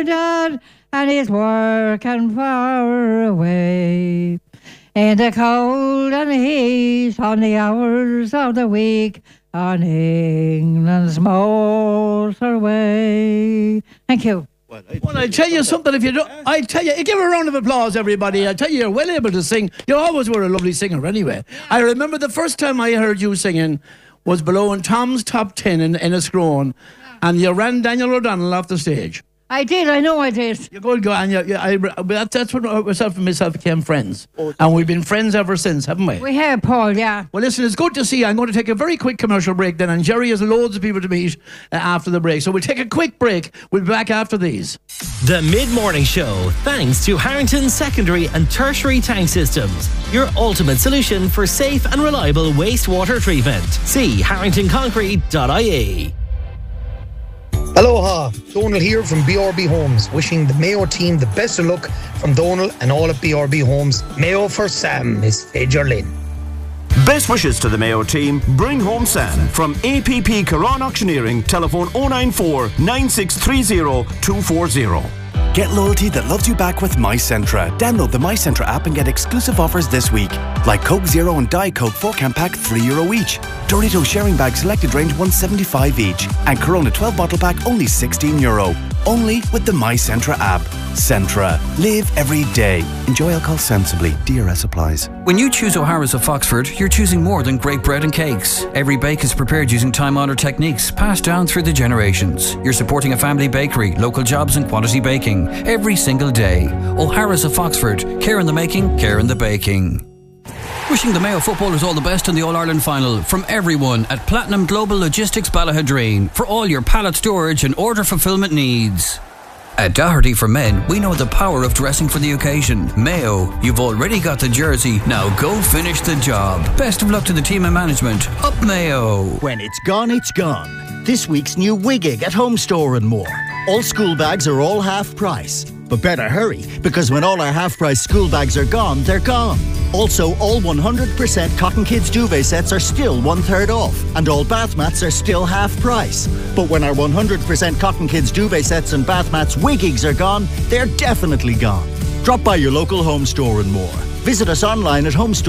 dad, and he's working far away. In the cold and heat, on the hours of the week, on England's motorway. Thank you. Well, I tell you something. If you don't, I tell you, give a round of applause, everybody. I tell you, you're well able to sing. You always were a lovely singer, anyway. I remember the first time I heard you singing was below in Tom's Top 10 in Enniscrone, and you ran Daniel O'Donnell off the stage. I did, I know I did. You're good, and that's when myself and myself became friends. And we've been friends ever since, haven't we? We have, Paul, yeah. Well, listen, it's good to see you. I'm going to take a very quick commercial break then, and Jerry has loads of people to meet after the break. So we'll take a quick break. We'll be back after these. The Mid-Morning Show, thanks to Harrington Secondary and Tertiary Tank Systems, your ultimate solution for safe and reliable wastewater treatment. See harringtonconcrete.ie. Aloha, Donal here from BRB Homes, wishing the Mayo team the best of luck from Donal and all at BRB Homes. Mayo for Sam is Fager Lynn. Best wishes to the Mayo team. Bring home Sam from APP Caron Auctioneering. Telephone 094 9630 240. Get loyalty that loves you back with MyCentra. Download the MyCentra app and get exclusive offers this week. Like Coke Zero and Diet Coke 4-can pack €3 each. Doritos sharing bag selected range $1.75 each. And Corona 12 bottle pack only €16. Only with the MyCentra app. Centra. Live every day. Enjoy alcohol sensibly. DRS applies. When you choose O'Hara's of Foxford, you're choosing more than great bread and cakes. Every bake is prepared using time-honoured techniques passed down through the generations. You're supporting a family bakery, local jobs and quality baking every single day. O'Hara's of Foxford. Care in the making, care in the baking. Wishing the Mayo footballers all the best in the All-Ireland final from everyone at Platinum Global Logistics Ballahadreen for all your pallet storage and order fulfillment needs. At Doherty for Men, we know the power of dressing for the occasion. Mayo, you've already got the jersey, now go finish the job. Best of luck to the team and management. Up Mayo! When it's gone, it's gone. This week's new Wiggig at Home Store and more. All school bags are all half price. But better hurry, because when all our half price school bags are gone, they're gone. Also, all 100% Cotton Kids duvet sets are still 1/3 off, and all bath mats are still half price. But when our 100% Cotton Kids duvet sets and bath mats Wiggigs are gone, they're definitely gone. Drop by your local Home Store and more. Visit us online at homestore.